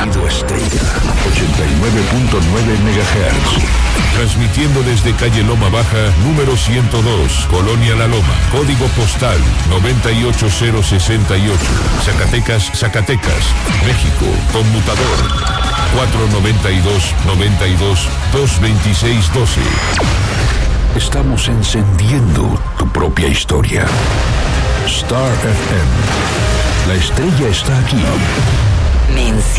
Sonido Estrella, 89.9 MHz. Transmitiendo desde calle Loma Baja, número 102, Colonia La Loma, código postal 98068, Zacatecas, México, conmutador 492-92-226-12. Estamos encendiendo tu propia historia. Star FM. La estrella está aquí.